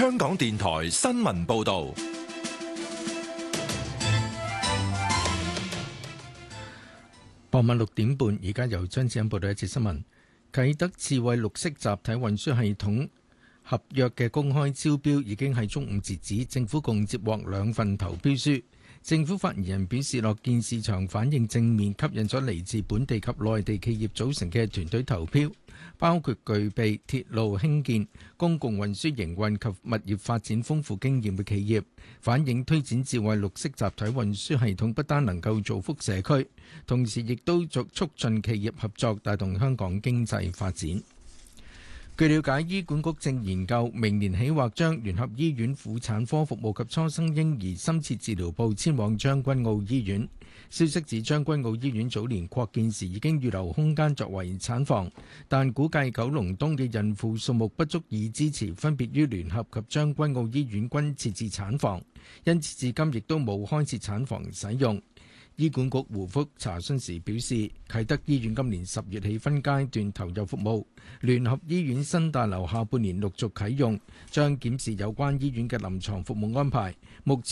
香港電台新聞報道。 傍晚6點半，而家由張子欣報道一節新聞。啟德智慧綠色集體運輸系統合約嘅公開招標已經喺中午截止，政府共接獲2份投標書。政府發言人表示，樂見市場反應正面，吸引咗嚟自本地及內地企業組成嘅團隊投標，包括具備鐵路興建、公共運輸營運及物業發展豐富經驗嘅企業，反映推展智慧綠色集體運輸系統不單能夠造福社區，同時亦都促進企業合作，帶動香港經濟發展。據了解，醫管局正研究明年起或將聯合醫院婦產科服務及初生嬰兒深切治療部遷往將軍澳醫院。消息指將軍澳醫院早年擴建時已經預留空間作為產房，但估計九龍東嘅孕婦數目不足以支持分別於聯合及將軍澳醫院均設置產房，因此至今亦都冇開設產房使用。醫管局回覆查詢時表示，啟德醫院今年10月起分階段投入服務，聯合醫院新大樓下半年陸續啟用，將檢視有關醫院嘅臨床服務安排。目前